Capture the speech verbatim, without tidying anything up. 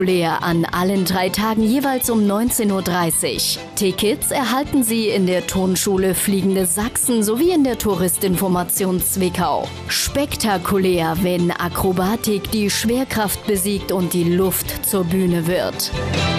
Leer an allen drei Tagen jeweils um neunzehn Uhr dreißig. Tickets erhalten Sie in der Turnschule Fliegende Sachsen sowie in der Touristinformation Zwickau. Spektakulär, wenn Akrobatik die Schwerkraft besiegt und die Luft zur Bühne wird.